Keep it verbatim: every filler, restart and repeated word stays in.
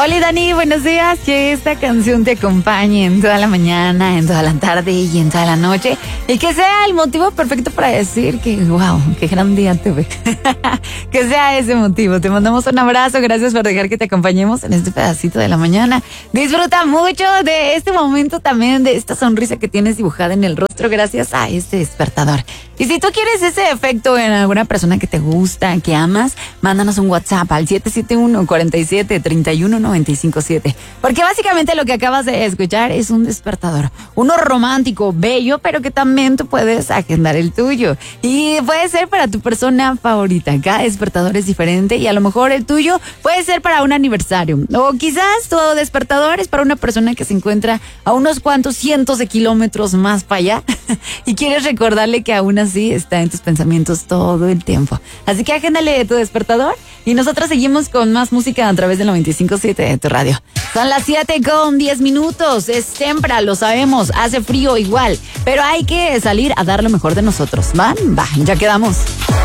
Hola Dani, buenos días. Que esta canción te acompañe en toda la mañana, en toda la tarde y en toda la noche. Y que sea el motivo perfecto para decir que, wow, qué gran día tuve. Que sea ese motivo. Te mandamos un abrazo. Gracias por dejar que te acompañemos en este pedacito de la mañana. Disfruta mucho de este momento también, de esta sonrisa que tienes dibujada en el rostro gracias a este despertador. Y si tú quieres ese efecto en alguna persona que te gusta, que amas, mándanos un WhatsApp al siete siete uno, cuatro siete, tres uno nueve cinco siete. Porque básicamente lo que acabas de escuchar es un despertador. Uno romántico, bello, pero que también tú puedes agendar el tuyo. Y puede ser para tu persona favorita. Cada despertador es diferente y a lo mejor el tuyo puede ser para un aniversario. O quizás tu despertador es para una persona que se encuentra a unos cuantos cientos de kilómetros más para allá y quieres recordarle que aún así está en tus pensamientos todo el tiempo. Así que agéndale tu despertador y nosotros seguimos con más música a través del noventa y cinco punto siete de tu radio. Son las siete con diez minutos. Es temprano, lo sabemos. Hace frío igual. Pero hay que salir a dar lo mejor de nosotros. ¿Van? Va, ya quedamos.